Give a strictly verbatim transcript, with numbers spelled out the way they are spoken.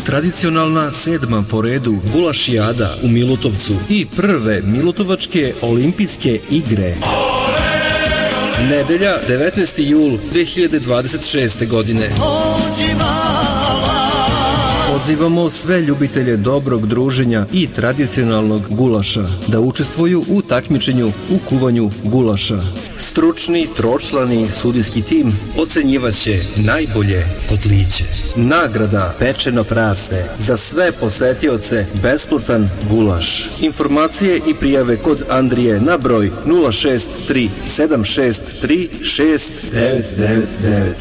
tradicionalna sedma po redu gulašijada u Milutovcu i prve Milutovačke olimpijske igre. Nedelja, devetnaesti jul dve hiljade dvadeset šeste. godine. Pozivamo sve ljubitelje dobrog druženja i tradicionalnog gulaša da učestvuju u takmičenju u kuvanju gulaša. Stručni, tročlani sudijski tim ocenjivaće najbolje kotliće. Nagrada pečeno prase, za sve posetioce besplatan gulaš. Informacije i prijave kod Andrije na broj nula šest tri sedam šest tri šest devet devet devet.